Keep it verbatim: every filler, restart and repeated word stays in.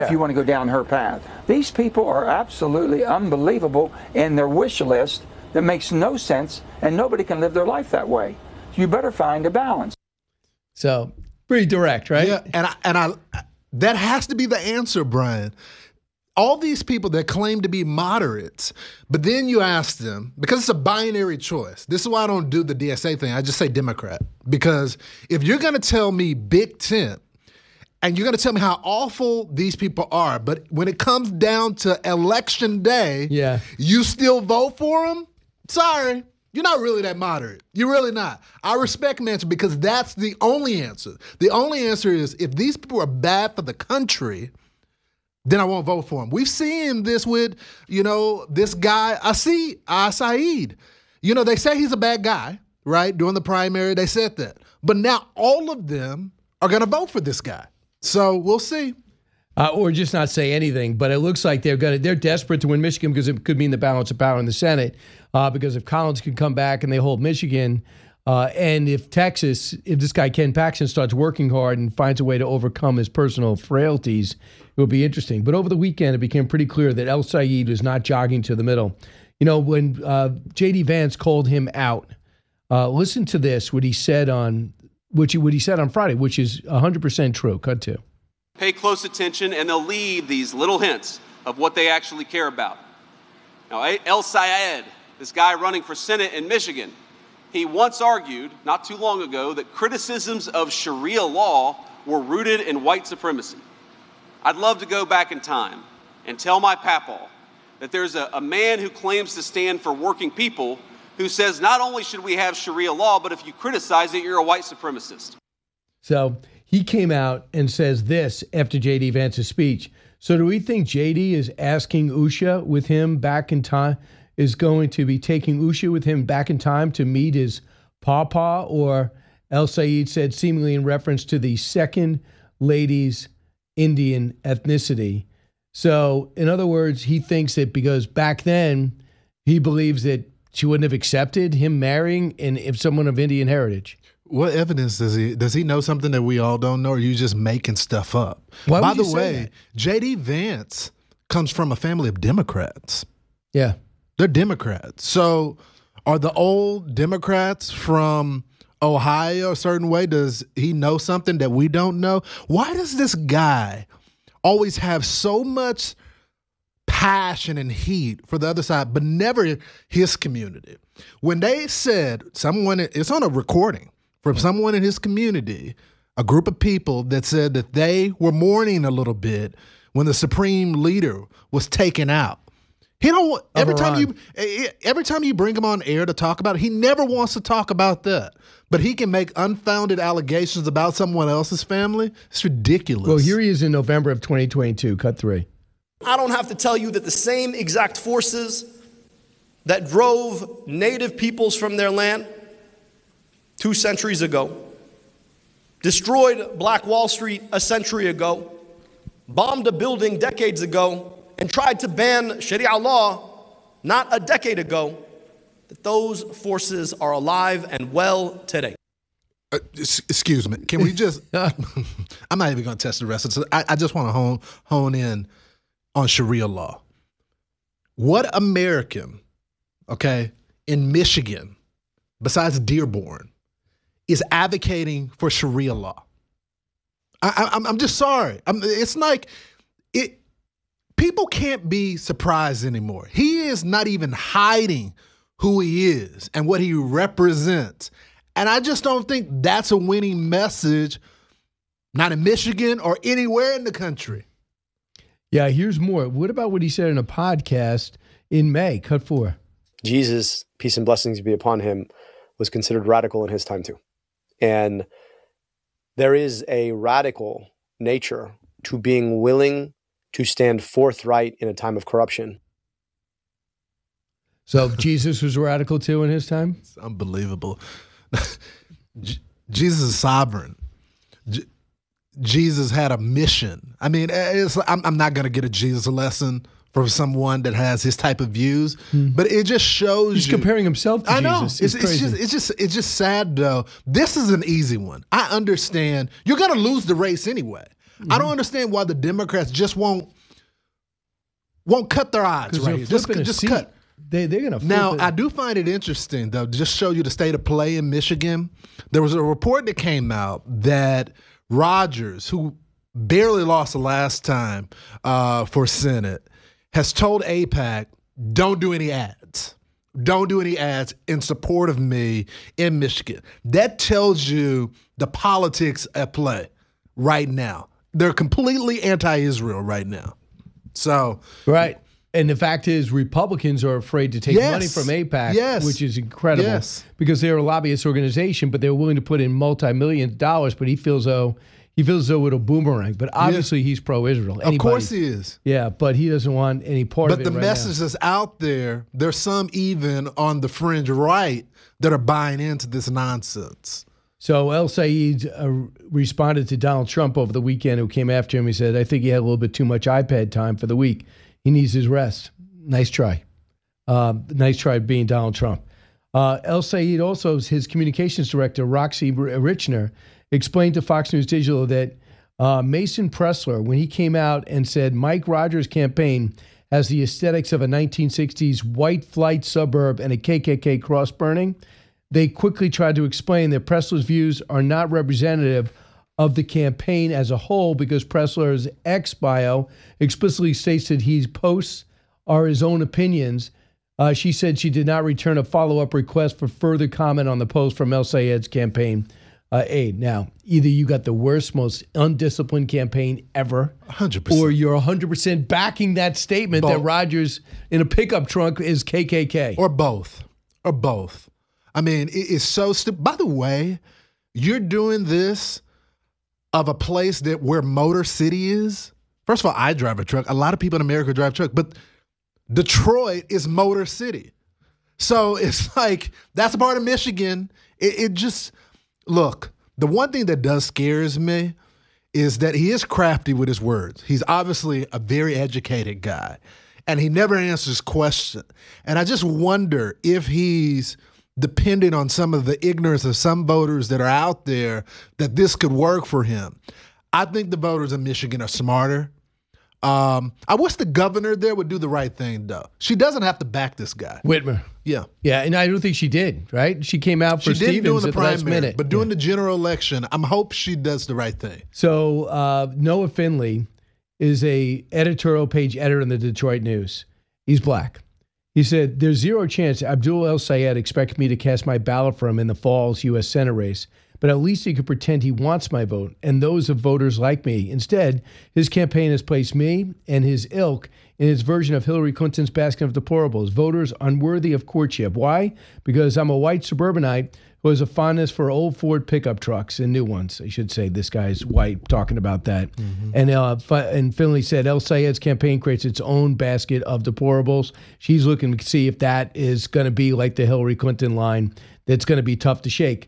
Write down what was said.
if you want to go down her path. These people are absolutely unbelievable in their wish list that makes no sense, and nobody can live their life that way. You better find a balance. So, pretty direct, right? Yeah, and I, and I that has to be the answer, Brian. All these people that claim to be moderates, but then you ask them, because it's a binary choice. This is why I don't do the D S A thing. I just say Democrat. Because if you're going to tell me Big Tent, and you're going to tell me how awful these people are, but when it comes down to election day, yeah. you still vote for them? Sorry. You're not really that moderate. You're really not. I respect an answer because that's the only answer. The only answer is if these people are bad for the country, then I won't vote for them. We've seen this with, you know, this guy, Asi, Saeed. You know, they say he's a bad guy, right? During the primary, they said that. But now all of them are going to vote for this guy. So we'll see. Uh, or just not say anything. But it looks like they're going to, they're desperate to win Michigan because it could mean the balance of power in the Senate. Uh, because if Collins can come back and they hold Michigan, uh, and if Texas, if this guy Ken Paxton starts working hard and finds a way to overcome his personal frailties, it will be interesting. But over the weekend, it became pretty clear that El Said was not jogging to the middle. You know, when uh, J D Vance called him out, uh, listen to this, what he said on, which what he said on Friday, which is one hundred percent true. Cut to. Pay close attention, and they'll leave these little hints of what they actually care about. Now, El Sayed, this guy running for Senate in Michigan, he once argued, not too long ago, that criticisms of Sharia law were rooted in white supremacy. I'd love to go back in time and tell my papaw that there's a, a man who claims to stand for working people who says not only should we have Sharia law, but if you criticize it, you're a white supremacist. So he came out and says this after J D Vance's speech. So do we think J D is asking Usha with him back in time, is going to be taking Usha with him back in time to meet his pawpaw? Or El Sayed said, seemingly in reference to the second lady's Indian ethnicity. So in other words, he thinks that because back then he believes that she wouldn't have accepted him marrying and if someone of Indian heritage. What evidence does he, does he know something that we all don't know, or are you just making stuff up? Why By would you the say way, that? J D Vance comes from a family of Democrats. Yeah. They're Democrats. So are the old Democrats from Ohio a certain way? Does he know something that we don't know? Why does this guy always have so much passion and heat for the other side, but never his community? When they said someone, it's on a recording from someone in his community, a group of people that said that they were mourning a little bit when the supreme leader was taken out. He don't every time you every time you bring him on air to talk about it, he never wants to talk about that. But he can make unfounded allegations about someone else's family. It's ridiculous. Well, here he is in November of twenty twenty-two, cut three. I don't have to tell you that the same exact forces that drove native peoples from their land two centuries ago, destroyed Black Wall Street a century ago, bombed a building decades ago, and tried to ban Sharia law not a decade ago, that those forces are alive and well today. Uh, excuse me. Can we just, I'm not even going to test the rest of it. I, I just want to hone, hone in on Sharia law. What American, okay, in Michigan, besides Dearborn, is advocating for Sharia law? I, I, I'm just sorry. I'm, it's like, it. People can't be surprised anymore. He is not even hiding who he is and what he represents. And I just don't think that's a winning message, not in Michigan or anywhere in the country. Yeah, here's more. What about what he said in a podcast in May? Cut four. Jesus, peace and blessings be upon him, was considered radical in his time too. And there is a radical nature to being willing to stand forthright in a time of corruption. So Jesus was radical too in his time? It's unbelievable. J- Jesus is sovereign. J- Jesus had a mission. I mean, it's, I'm, I'm not going to get a Jesus lesson from someone that has his type of views, hmm. but it just shows He's you. comparing himself to I know. Jesus. It's, it's, just, it's, just, it's just sad, though. This is an easy one. I understand. You're going to lose the race anyway. I don't understand why the Democrats just won't won't cut their odds right here. Just, just cut. They, they're going to flip Now, it. I do find it interesting, though, to just show you the state of play in Michigan. There was a report that came out that Rogers, who barely lost the last time uh, for Senate, has told AIPAC, don't do any ads. Don't do any ads in support of me in Michigan. That tells you the politics at play right now. They're completely anti-Israel right now. So, right. And the fact is, Republicans are afraid to take Yes. money from AIPAC, Yes. which is incredible Yes. because they're a lobbyist organization, but they're willing to put in multi-million dollars. But he feels though he feels though it'll boomerang. But obviously, he's pro-Israel. of course he is. Yeah, but he doesn't want any part But of it the right message now. is out there. There's some even on the fringe right that are buying into this nonsense. So El Sayed uh, responded to Donald Trump over the weekend, who came after him. He said, I think he had a little bit too much iPad time for the week. He needs his rest. Nice try. Uh, nice try being Donald Trump. Uh, El Sayed also, his communications director, Roxy Richner, explained to Fox News Digital that uh, Mason Pressler, when he came out and said Mike Rogers' campaign has the aesthetics of a nineteen sixties white flight suburb and a K K K cross burning, they quickly tried to explain that Pressler's views are not representative of the campaign as a whole because Pressler's X bio explicitly states that his posts are his own opinions. Uh, she said she did not return a follow-up request for further comment on the post from El Sayed's campaign uh, aide. Now, either you got the worst, most undisciplined campaign ever, one hundred percent. or you're one hundred percent backing that statement that Both. Rogers in a pickup trunk is K K K. Or both. Or both. I mean, it is so stupid. By the way, you're doing this of a place that where Motor City is. First of all, I drive a truck. A lot of people in America drive truck, but Detroit is Motor City. So it's like, that's a part of Michigan. It, it just, look, the one thing that does scares me is that he is crafty with his words. He's obviously a very educated guy, and he never answers questions. And I just wonder if he's depending on some of the ignorance of some voters that are out there that this could work for him. I think the voters in Michigan are smarter. Um, I wish the governor there would do the right thing, though. She doesn't have to back this guy. Whitmer. Yeah. Yeah, and I don't think she did, right? She came out for She didn't do Stevens in the at the last primary, minute. but doing the general election, I'm hope she does the right thing. So uh, Noah Finley is a editorial page editor in the Detroit News. He's black. He said, there's zero chance Abdul El Sayed expected me to cast my ballot for him in the fall's U S Senate race, but at least he could pretend he wants my vote and those of voters like me. Instead, his campaign has placed me and his ilk in his version of Hillary Clinton's basket of deplorables, voters unworthy of courtship. Why? Because I'm a white suburbanite who has a fondness for old Ford pickup trucks and new ones. I should say this guy's white talking about that. Mm-hmm. And uh, and Finley said El Sayed's campaign creates its own basket of deplorables. She's looking to see if that is going to be like the Hillary Clinton line that's going to be tough to shake.